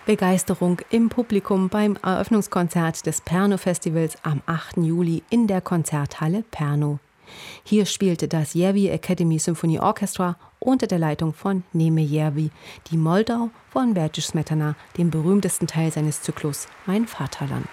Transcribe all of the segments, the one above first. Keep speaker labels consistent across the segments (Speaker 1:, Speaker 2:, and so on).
Speaker 1: Begeisterung im Publikum beim Eröffnungskonzert des Perno-Festivals am 8. Juli in der Konzerthalle Perno. Hier spielte das Järvi Academy Symphony Orchestra unter der Leitung von Neme Järvi die Moldau von Bertold Smetana, dem berühmtesten Teil seines Zyklus Mein Vaterland.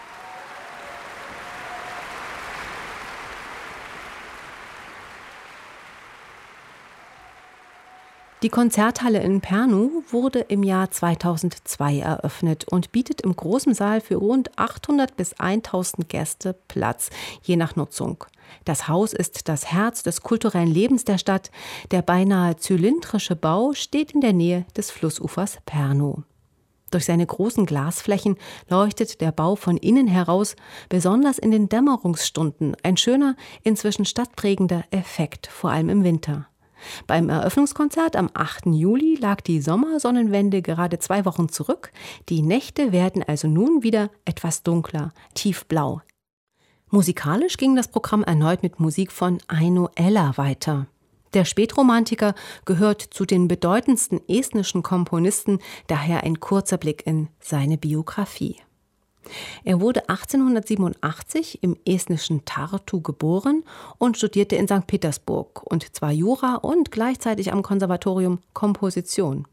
Speaker 1: Die Konzerthalle in Pärnu wurde im Jahr 2002 eröffnet und bietet im großen Saal für rund 800 bis 1000 Gäste Platz, je nach Nutzung. Das Haus ist das Herz des kulturellen Lebens der Stadt. Der beinahe zylindrische Bau steht in der Nähe des Flussufers Pärnu. Durch seine großen Glasflächen leuchtet der Bau von innen heraus, besonders in den Dämmerungsstunden, ein schöner, inzwischen stadtprägender Effekt, vor allem im Winter. Beim Eröffnungskonzert am 8. Juli lag die Sommersonnenwende gerade 2 Wochen zurück. Die Nächte werden also nun wieder etwas dunkler, tiefblau. Musikalisch ging das Programm erneut mit Musik von Aino Ella weiter. Der Spätromantiker gehört zu den bedeutendsten estnischen Komponisten, daher ein kurzer Blick in seine Biografie. Er wurde 1887 im estnischen Tartu geboren und studierte in St. Petersburg, und zwar Jura und gleichzeitig am Konservatorium Komposition.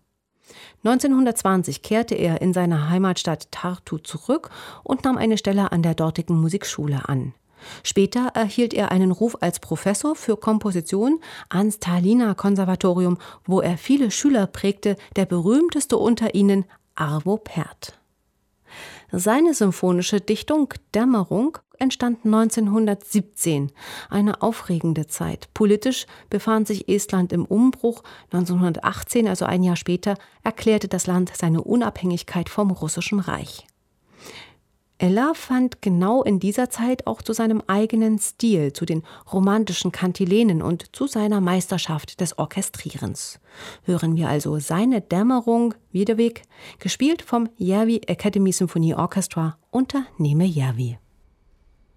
Speaker 1: 1920 kehrte er in seine Heimatstadt Tartu zurück und nahm eine Stelle an der dortigen Musikschule an. Später erhielt er einen Ruf als Professor für Komposition ans Tallinna-Konservatorium, wo er viele Schüler prägte, der berühmteste unter ihnen Arvo Pärt. Seine symphonische Dichtung Dämmerung entstand 1917, eine aufregende Zeit. Politisch befand sich Estland im Umbruch. 1918, also ein Jahr später, erklärte das Land seine Unabhängigkeit vom Russischen Reich. Ella fand genau in dieser Zeit auch zu seinem eigenen Stil, zu den romantischen Kantilenen und zu seiner Meisterschaft des Orchestrierens. Hören wir also seine Dämmerung, Vidovik, gespielt vom Järvi Academy Symphony Orchestra unter Neme Järvi.